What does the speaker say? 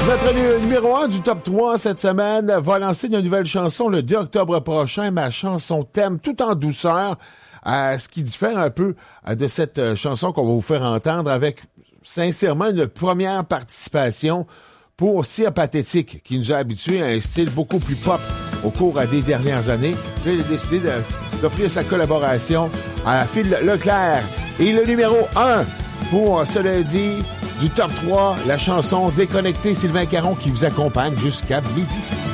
Notre numéro 1 du top 3 cette semaine va lancer une nouvelle chanson le 2 octobre prochain. Ma chanson thème, tout en douceur, ce qui diffère un peu de cette chanson qu'on va vous faire entendre avec, sincèrement, une première participation pour Sia Pathétique, qui nous a habitués à un style beaucoup plus pop au cours des dernières années. Là, il a décidé d'offrir sa collaboration à Phil Leclerc. Et le numéro 1 pour ce lundi du top 3, la chanson Déconnecté, Sylvain Caron qui vous accompagne jusqu'à midi.